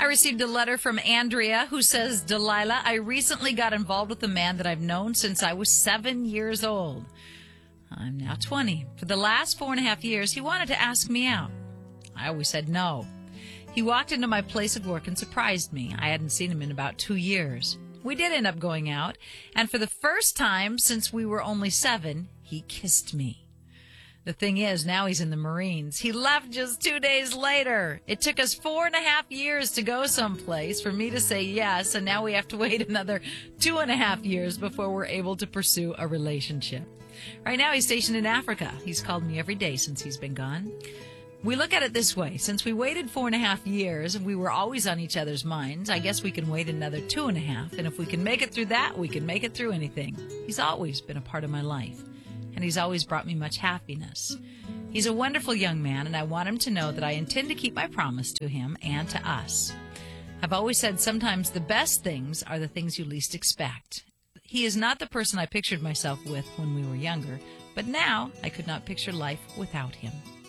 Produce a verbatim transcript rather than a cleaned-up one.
I received a letter from Andrea who says, Delilah, I recently got involved with a man that I've known since I was seven years old. I'm now twenty. For the last four and a half years, he wanted to ask me out. I always said no. He walked into my place of work and surprised me. I hadn't seen him in about two years. We did end up going out, and for the first time since we were only seven, he kissed me. The thing is, now he's in the Marines. He left just two days later. It took us four and a half years to go someplace for me to say yes, and now we have to wait another two and a half years before we're able to pursue a relationship. Right now, he's stationed in Africa. He's called me every day since he's been gone. We look at it this way. Since we waited four and a half years and we were always on each other's minds, I guess we can wait another two and a half. And if we can make it through that, we can make it through anything. He's always been a part of my life, and he's always brought me much happiness. He's a wonderful young man, and I want him to know that I intend to keep my promise to him and to us. I've always said sometimes the best things are the things you least expect. He is not the person I pictured myself with when we were younger, but now I could not picture life without him.